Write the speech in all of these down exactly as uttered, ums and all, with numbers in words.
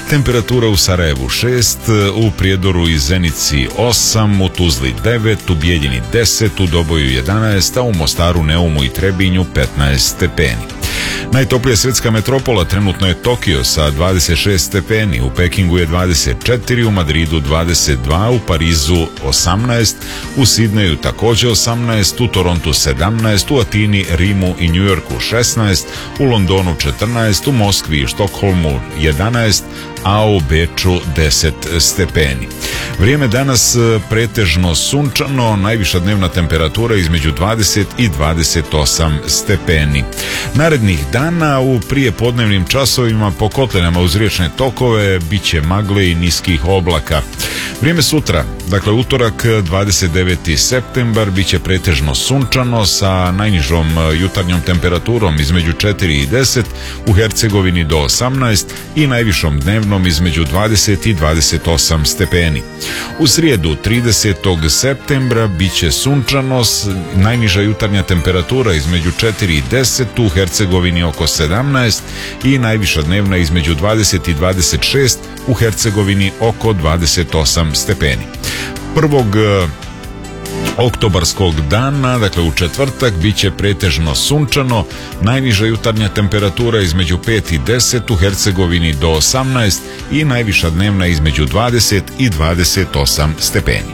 Temperatura u Sarajevu šest, u Prijedoru i Zenici osam, u Tuzli devet, u Bijeljini deset, u Doboju jedanaest, a u Mostaru, Neumu i Trebinju petnaest stepeni. Najtoplija svjetska metropola trenutno je Tokio sa dvadeset šest stepeni, u Pekingu je dvadeset četiri, u Madridu dvadeset dva, u Parizu osamnaest, u Sidneju također osamnaest, u Torontu sedamnaest, u Atini, Rimu i Njujorku šesnaest, u Londonu četrnaest, u Moskvi i Štokholmu jedanaest, a u Beču deset stepeni. Vrijeme danas pretežno sunčano, najviša dnevna temperatura između dvadeset i dvadeset osam stepeni. Narednih dana u prijepodnevnim časovima po kotlinama uz riječne tokove bit će magle i niskih oblaka. Vrijeme sutra, dakle utorak dvadeset deveti septembar, bit će pretežno sunčano sa najnižom jutarnjom temperaturom između četiri i deset, u Hercegovini do osamnaest i najvišom dnevnom između dvadeset i dvadeset osam stepeni. U srijedu tridesetog septembra bit će sunčano, najniža jutarnja temperatura između četiri i deset, u Hercegovini oko sedamnaest i najviša dnevna između dvadeset i dvadeset šest, u Hercegovini oko dvadeset osam stepeni. Prvog oktobarskog dana, dakle u četvrtak, bit će pretežno sunčano, najniža jutarnja temperatura između pet i deset, u Hercegovini do osamnaest i najviša dnevna između dvadeset i dvadeset osam stepeni.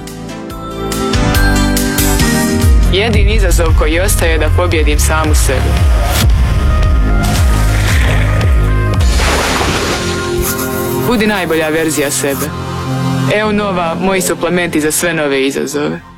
Jedini izazov koji ostaje je da pobjedim samu sebe. Budi najbolja verzija sebe. Evo Nova, moji suplementi za sve nove izazove.